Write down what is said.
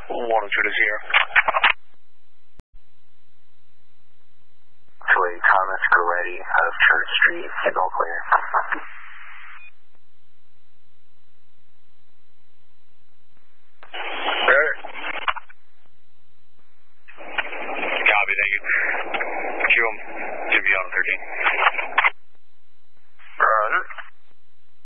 102 to Sierra. 2-8 Thomas, go ready out of Church Street, signal clear.